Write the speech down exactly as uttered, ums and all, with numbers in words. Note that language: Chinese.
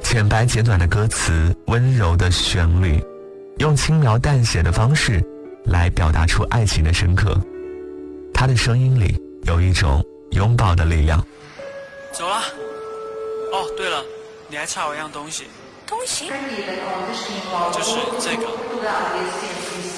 简白简短的歌词，温柔的旋律，用轻描淡写的方式来表达出爱情的深刻。他的声音里有一种拥抱的力量。 走了。哦，对了，你还差我一样东西。 东西？ 就是这个。